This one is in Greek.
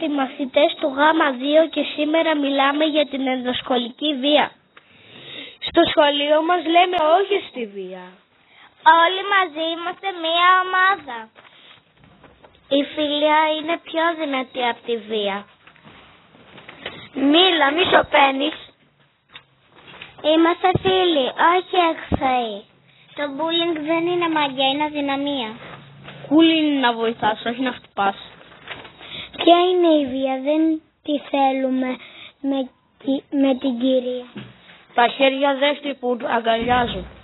οι μαθητές του Γ2 και σήμερα μιλάμε για την ενδοσχολική βία. Στο σχολείο μας λέμε όχι στη βία. Όλοι μαζί είμαστε μία ομάδα. Η φιλία είναι πιο δυνατή από τη βία. Μίλα, μη σωπαίνεις. Είμαστε φίλοι, όχι εχθροί. Το bullying δεν είναι μαγιά, είναι αδυναμία. Cool είναι να βοηθάς, όχι να χτυπάς. Ποια είναι η βία, δεν τη θέλουμε με την κυρία. Τα χέρια δέστη που αγκαλιάζουν.